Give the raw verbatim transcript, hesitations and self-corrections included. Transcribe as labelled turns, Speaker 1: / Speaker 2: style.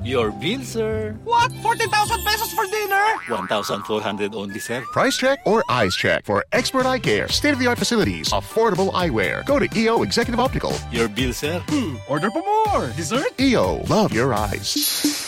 Speaker 1: Your bill, sir.
Speaker 2: What? fourteen thousand pesos for dinner?
Speaker 1: one thousand four hundred only, sir.
Speaker 3: Price check or eyes check for expert eye care, state-of-the-art facilities, affordable eyewear. Go to E O Executive Optical.
Speaker 1: Your bill, sir.
Speaker 2: Hmm, order pa more. Dessert?
Speaker 3: E O, love your eyes.